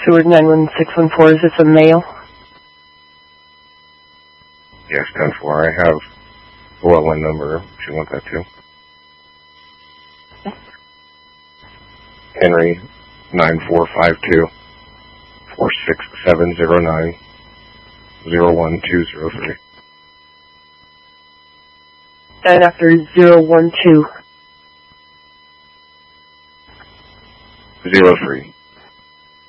Seward 91614, is this a male? Yes, 10-4. I have a well-known number if you want that too. Yes. Henry 9452 46709 01203. And after 012. 03.